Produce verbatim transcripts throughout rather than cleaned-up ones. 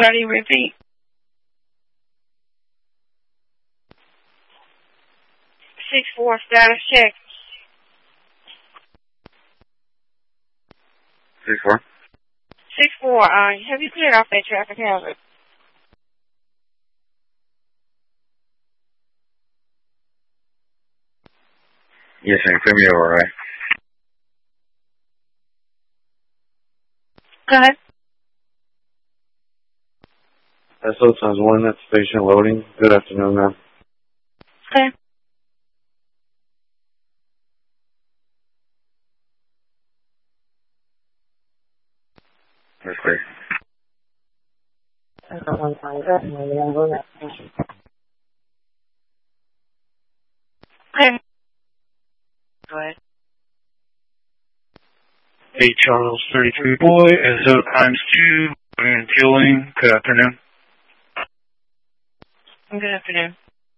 Sorry, repeat. Six four status check. Six four. Six four. Uh, have you cleared off that traffic hazard? Yes, sir. Clear me over, right? Go ahead. S O times one at station loading. Good afternoon, ma'am. Okay. That's clear. Okay. Go ahead. Hey, Charles, thirty-three boy, S O times two, and fueling. Good afternoon. Good afternoon.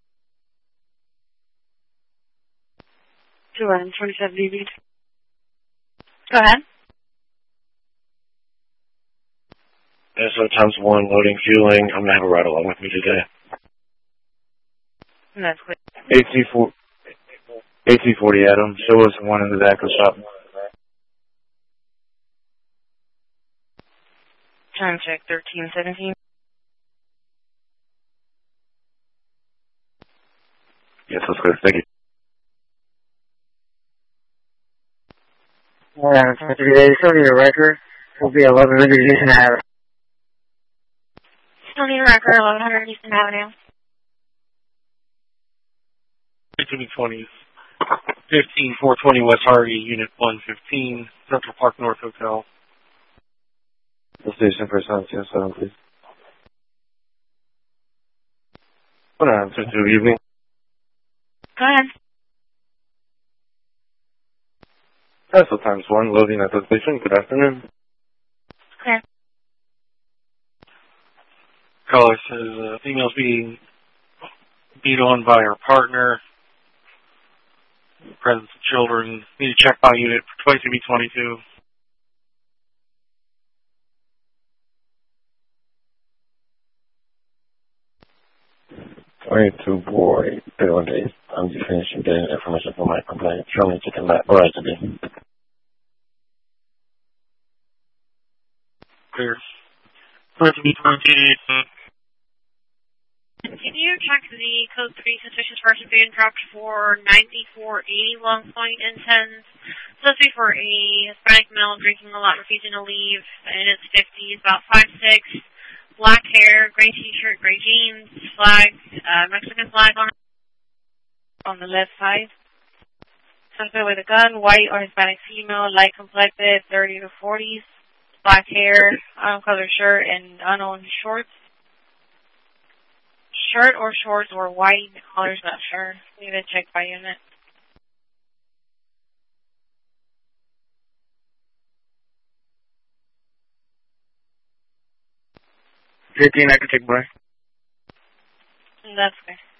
two hundred twenty-seven D B. Go ahead. S O times one loading fueling. I'm gonna have a ride along with me today. That's clear. A T four. A T forty Adam. Show us one in the back of the shop. Time check thirteen seventeen. Yes, that's good. Thank you. Alright, for three days, so your record will be eleven hundred Houston Avenue. Still need a record, eleven hundred Houston Avenue. two twenty, fifteen four twenty West Harvey, Unit one fifteen, Central Park North Hotel. The station for seven two seven, please. What on, two two evening? Go ahead. S O times one loading at the station. Good afternoon. Clear. Caller says uh, female's being beat on by her partner. Presence of children. Need to check by unit for twice B twenty-two. twenty-two boy, thirty-one days. I'm just finishing getting information from my complaint. Show me chicken back. All right, today. Clear. Twice B twenty-two. Can you check the code three suspicious person being dropped for ninety-four eighty Long Point Intense? Supposed to be for a Hispanic male drinking a lot, refusing to leave, in his fifties, about five six, black hair, gray t-shirt, gray jeans, flag, uh, Mexican flag on on the left side. Suspect with a gun, white or Hispanic female, light complected, thirty to forties, black hair, uncolored shirt, and unowned shorts. Shirt or shorts or white, the color's not sure. Need to check by unit. fifteen, I can check by. That's good.